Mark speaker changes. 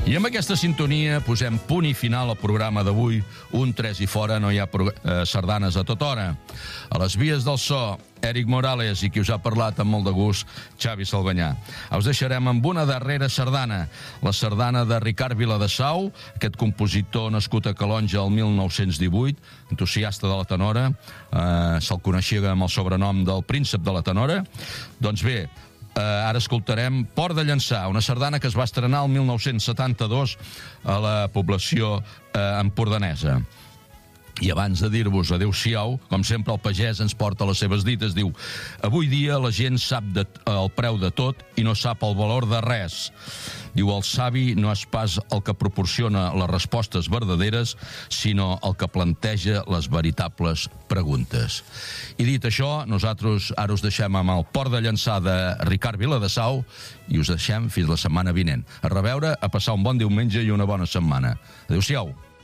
Speaker 1: I amb aquesta sintonia posem punt i final al programa d'avui. Un 3 i fora, no hi ha sardanes a tota hora. A les vies del so, Eric Morales, i qui us ha parlat amb molt de gust, Xavi Salvanyà. Us deixarem amb una darrera sardana, la sardana de Ricard Viladesau, aquest compositor nascut a Calonja el 1918, entusiasta de la tenora, se'l coneixia amb el sobrenom del príncep de la tenora. Doncs bé, ara escoltarem Port de Llançà, una sardana que es va estrenar el 1972 a la població empordanesa. I abans de dir-vos adeu-siau, com sempre el pagès ens porta les seves dites, diu: avui dia la gent sap el preu de tot i no sap el valor de res. Diu, el savi no és pas el que proporciona les respostes verdaderes, sinó el que planteja les veritables preguntes. I dit això, nosaltres ara us deixem amb el Port de Llançà de Ricard Viladesau i us deixem fins la setmana vinent. A reveure, a passar un bon diumenge i una bona setmana. Adéu-siau.